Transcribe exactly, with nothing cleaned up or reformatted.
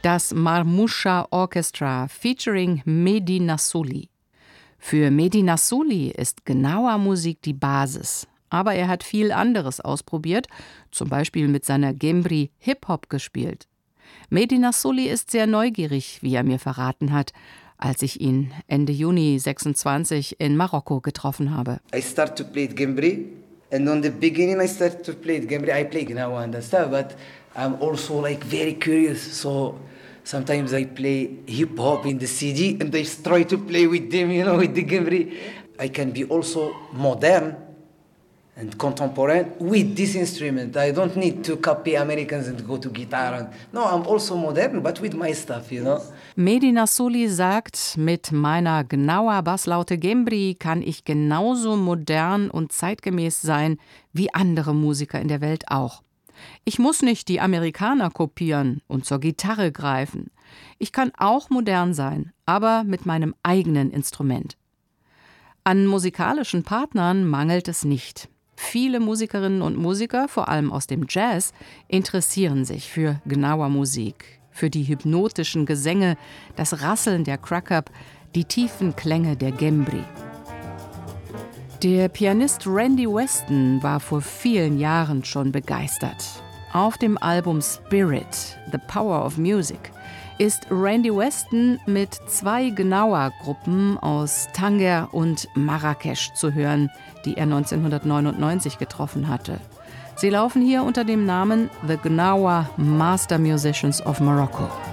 Das Marmoucha Orchestra featuring Mehdi Nassuli. Für Mehdi Nassuli ist Gnawa-Musik die Basis. Aber er hat viel anderes ausprobiert, zum Beispiel mit seiner Gembri Hip-Hop gespielt. Mehdi Nassuli ist sehr neugierig, wie er mir verraten hat, als ich ihn Ende Juni sechsundzwanzig in Marokko getroffen habe. I start to play Gembri and on the beginning I start to play Gembri. I play Gnawa and stuff, but I'm also like very curious, so sometimes I play hip-hop in the C D and I try to play with them, you know, with the Gembri. I can be also modern and contemporary with this instrument. I don't need to copy Americans and go to guitar. And, no, I'm also modern, but with my stuff, you know. Mehdi Nassuli sagt, mit meiner Gnawa Basslaute Gembri kann ich genauso modern und zeitgemäß sein wie andere Musiker in der Welt auch. Ich muss nicht die Amerikaner kopieren und zur Gitarre greifen. Ich kann auch modern sein, aber mit meinem eigenen Instrument. An musikalischen Partnern mangelt es nicht. Viele Musikerinnen und Musiker, vor allem aus dem Jazz, interessieren sich für Gnawa-Musik, für die hypnotischen Gesänge, das Rasseln der Crackab, die tiefen Klänge der Gembri. Der Pianist Randy Weston war vor vielen Jahren schon begeistert. Auf dem Album Spirit, The Power of Music, ist Randy Weston mit zwei Gnawa-Gruppen aus Tanger und Marrakesch zu hören, die er neunzehnhundertneunundneunzig getroffen hatte. Sie laufen hier unter dem Namen The Gnawa Master Musicians of Morocco.